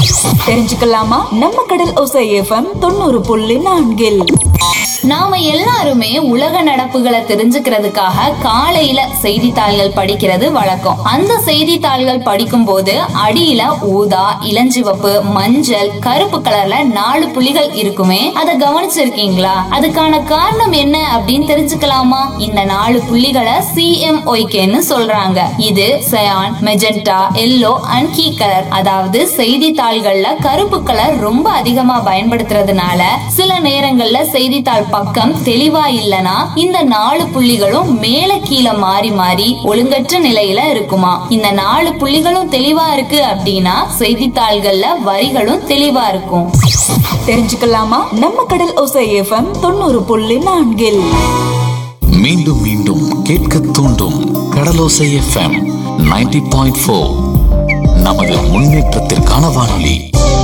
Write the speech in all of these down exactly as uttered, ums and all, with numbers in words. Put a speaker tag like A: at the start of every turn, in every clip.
A: தெரிஞ்சுக்கலாமா? நம்ம கடல் ஓசை எஃப்எம் தொண்ணூறு புள்ளி நான்கில்
B: நாம எல்லாருமே உலக நடப்புகளை தெரிஞ்சுக்கிறதுக்காக காலையில செய்தித்தாள்கள் படிக்கிறது வழக்கம். அந்த செய்தித்தாள்கள் படிக்கும் போது அடியில ஊதா, இளஞ்சிவப்பு, மஞ்சள், கருப்பு கலர்ல நாலு புள்ளிகள் இருக்குமே, அதை கவனிச்சிருக்கீங்களா? அதுக்கான காரணம் என்ன அப்படின்னு தெரிஞ்சுக்கலாமா? இந்த நாலு புள்ளிகளை சி எம் ஒய் கேன்னு சொல்றாங்க. இது cyan, magenta, yellow and key colour. அதாவது செய்தித்தாள்கள்ல கருப்பு கலர் ரொம்ப அதிகமா பயன்படுத்துறதுனால சில நேரங்கள்ல செய்தித்தாள் பக்கம் தெளிவா இல்லனா இந்த நாலு புள்ளிகளும் மேல கீழே மாறி மாறி ஒழுங்கற்ற நிலையில இருக்குமா. இந்த நாலு புள்ளிகளும் தெளிவா இருக்கு அப்படின்னா செய்தித்தாள்கள்ல வரிகளும் தெளிவா இருக்கும்.
A: தெரிஞ்சுக்கலாமா? நம்ம கடல் ஓசை எஃப்எம் தொண்ணூறு புள்ளி நான்கில்
C: மீண்டும் மீண்டும் கேட்க தூண்டும் கடலோசை எஃப்எம் நைன்டி பாயிண்ட் ஃபோர். நமது முன்னேற்றத்திற்கான வானொலி.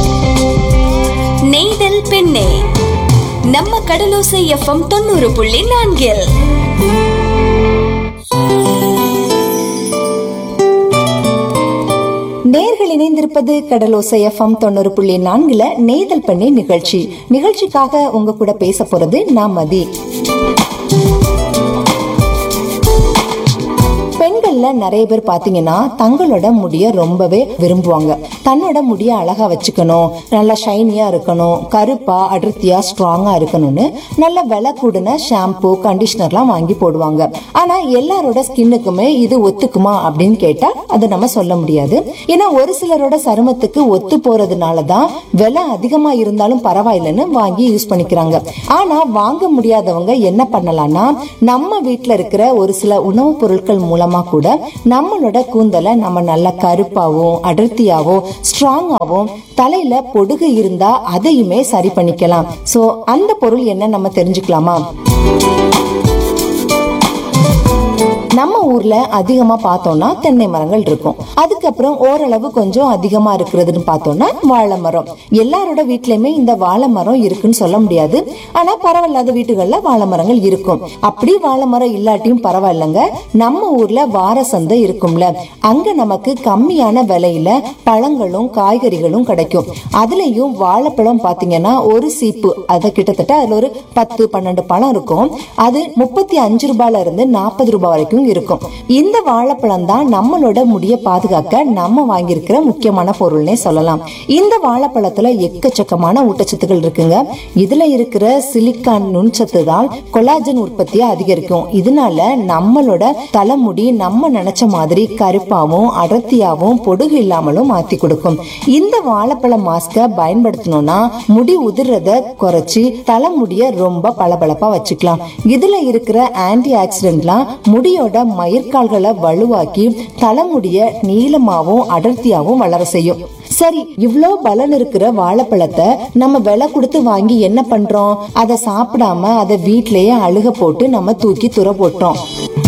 D: நெய்தல் பெண்ணே, நம்ம கடலோசை எஃப்எம் தொண்ணூறு புள்ளி நான்கில்.
E: நேர்கள் இணைந்திருப்பது கடலோசை எஃப்எம் தொண்ணூறு புள்ளி நான்குல நெய்தல் பெண்ணே நிகழ்ச்சி. நிகழ்ச்சிக்காக உங்க கூட பேச போறது நான் மதி. பெண்கள்ல நிறைய பேர் பாத்தீங்கன்னா தங்களோட முடிய ரொம்பவே விரும்புவாங்க. தன்னோட முடிய அழகா வச்சுக்கணும், நல்லா ஷைனியா இருக்கணும், கருப்பா அடர்த்தியா ஸ்ட்ராங்கா இருக்கணும்னு நல்ல விலை கூடின ஷாம்பு, கண்டிஷனர்லாம் வாங்கி போடுவாங்க. ஆனா எல்லாரோட ஸ்கின்னுக்குமே இது ஒத்துக்குமா அப்படின்னு கேட்டா அதை நம்ம சொல்ல முடியாது. ஏன்னா ஒரு சிலரோட சருமத்துக்கு ஒத்து போறதுனாலதான் விலை அதிகமா இருந்தாலும் பரவாயில்லைன்னு வாங்கி யூஸ் பண்ணிக்கிறாங்க. ஆனா வாங்க முடியாதவங்க என்ன பண்ணலாம்னா, நம்ம வீட்டுல இருக்கிற ஒரு சில உணவுப் பொருட்கள் மூலமா கூட நம்மளோட கூந்தலை நம்ம நல்ல கருப்பாவும் அடர்த்தியாவும் ஸ்ட்ராங்காவும், தலையில பொடுகு இருந்தா அதையுமே சரி பண்ணிக்கலாம். சோ அந்த பொருள் என்ன நம்ம தெரிஞ்சுக்கலாமா? நம்ம ஊர்ல அதிகமா பார்த்தோம்னா தென்னை மரங்கள் இருக்கும். அதுக்கப்புறம் ஓரளவு கொஞ்சம் அதிகமா இருக்கிறதுன்னு பார்த்தோம்னா வாழை மரம். எல்லாரோட வீட்லயுமே இந்த வாழை மரம் இருக்குன்னு சொல்ல முடியாது. ஆனா பரவாயில்லாத வீட்டுகள்ல வாழை மரங்கள் இருக்கும். அப்படி வாழை மரம் இல்லாட்டியும் பரவாயில்லங்க, நம்ம ஊர்ல வார சந்தை இருக்கும்ல, அங்க நமக்கு கம்மியான விலையில பழங்களும் காய்கறிகளும் கிடைக்கும். அதுலயும் வாழைப்பழம் பாத்தீங்கன்னா ஒரு சீப்பு, அது கிட்டத்தட்ட அதுல ஒரு பத்து பன்னெண்டு பழம் இருக்கும். அது முப்பத்தி அஞ்சு ரூபாயில இருந்து நாற்பது ரூபாய் வரைக்கும் இருக்கும். இந்த வாழைப்பழம் தான் நம்மளோட முடிய பாதுகாக்க நம்ம வாங்கியிருக்கிற முக்கியமான பொருள்னே சொல்லலாம். இந்த வாழைப்பழத்துல எக்கச்சக்கமான ஊட்டச்சத்துக்கள் இருக்குங்க. இதுல இருக்கிற சிலிக்கான் நுண்சத்து தான் கொலாஜன் உற்பத்தியை அதிகரிக்கும். இதனால நம்மளோட தலைமுடி நம்ம நினைச்ச மாதிரி கருப்பாவும் அடர்த்தியாவும் பொடுகு இல்லாமலும் மாத்தி கொடுக்கும். இந்த வாழைப்பழ மாஸ்க பயன்படுத்தணும்னா முடி உதிர்றத குறைச்சி தலைமுடிய ரொம்ப பளபளப்பா வச்சுக்கலாம். இதுல இருக்கிற ஆன்டி ஆக்சிடென்ட்லாம் முடியோட மயிர்கால்களை வலுவாக்கி தலைமுடிய நீளமாவும் அடர்த்தியாவும் வளர செய்யும். சரி, இவ்ளோ பலன் இருக்கிற வாழைப்பழத்தை நம்ம விலை கொடுத்து வாங்கி என்ன பண்றோம்? அதை சாப்பிடாம அதை வீட்லயே அழுக போட்டு நம்ம தூக்கி துர போட்டோம்.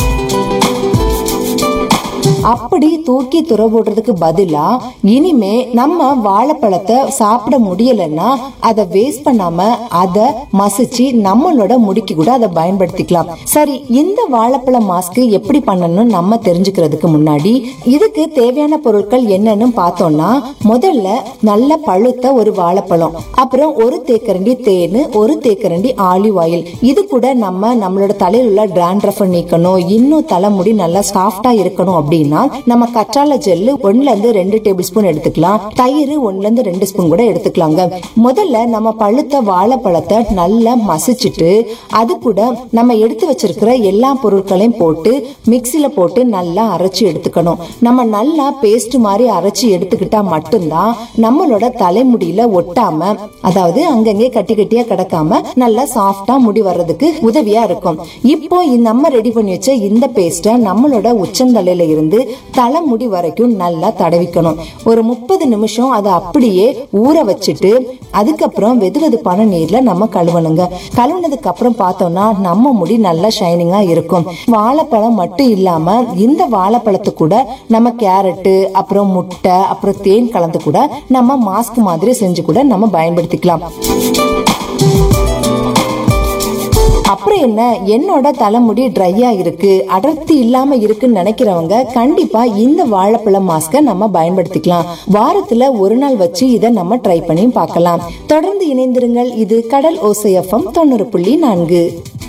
E: அப்படி தூக்கி துற போடுறதுக்கு பதிலா இனிமே நம்ம வாழைப்பழத்தை சாப்பிட முடியலன்னா அதை வேஸ்ட் பண்ணாம அதை மசிச்சு நம்மளோட முடிக்கு கூட அதை பயன்படுத்திக்கலாம். சரி, இந்த வாழைப்பழ மாஸ்க் எப்படி பண்ணணும் நம்ம தெரிஞ்சுக்கிறதுக்கு முன்னாடி இதுக்கு தேவையான பொருட்கள் என்னன்னு பார்த்தோம்னா, முதல்ல நல்ல பழுத்த ஒரு வாழைப்பழம், அப்புறம் ஒரு தேக்கரண்டி தேன், ஒரு தேக்கரண்டி ஆலிவ் ஆயில். இது கூட நம்ம நம்மளோட தலையில உள்ள டிராண்ட்ரஃப் நீக்கணும், இன்னும் தலைமுடி நல்லா சாஃப்டா இருக்கணும் அப்படின்னா நம்ம கற்றாழை ஜெல்லு ஒன்னுல இருந்து ரெண்டு டேபிள் ஸ்பூன் எடுத்துக்கலாம். தயிர் ஒன்னுல இருந்து ரெண்டு ஸ்பூன் கூட எடுத்துக்கலாங்க. முதல்ல நம்ம பழுத்த வாழைப்பழத்தை நல்லா மசிச்சுட்டு அது கூட நம்ம எடுத்து வச்சிருக்கிற எல்லா பொருட்களையும் போட்டு மிக்சில போட்டு நல்லா அரைச்சி எடுத்துக்கணும். நம்ம நல்லா பேஸ்ட் மாதிரி அரைச்சி எடுத்துக்கிட்டா மட்டும்தான் நம்மளோட தலைமுடியில ஒட்டாம, அதாவது அங்கங்கே கட்டி கட்டியா கிடக்காம நல்லா சாஃப்டா முடி வர்றதுக்கு உதவியா இருக்கும். இப்போ நம்ம ரெடி பண்ணி வச்ச இந்த பேஸ்ட நம்மளோட உச்சந்தலையில இருந்து தலைமுடி வரைக்கும் நல்லா தடவிக்கணும். ஒரு முப்பது நிமிஷம் அதை அப்படியே ஊற வச்சுட்டு அதுக்கப்புறம் வெது வெதுப்பான நீர்ல நம்ம கழுவணுங்க. கழுவுனதுக்கு அப்புறம் பார்த்தோம்னா நம்ம முடி நல்லா ஷைனிங்கா இருக்கும். வாழைப்பழம் மட்டும் இல்லாம இந்த வாழைப்பழத்து கூட நம்ம கேரட்டு, அப்புறம் முட்டை, அப்புறம் தேன் கலந்து கூட நம்ம மாஸ்க் மாதிரி செஞ்சு கூட நம்ம பயன்படுத்திக்கலாம். அப்புறம் என்ன, என்னோட தலைமுடி ட்ரையா இருக்கு, அடர்த்தி இல்லாம இருக்குன்னு நினைக்கிறவங்க கண்டிப்பா இந்த வாழைப்பழ மாஸ்க நம்ம பயன்படுத்திக்கலாம். வாரத்துல ஒரு நாள் வச்சு இதை நம்ம ட்ரை பண்ணி பார்க்கலாம். தொடர்ந்து இணைந்திருங்கள். இது கடல் ஓசை எஃப்எம் தொண்ணூறு புள்ளி நான்கு.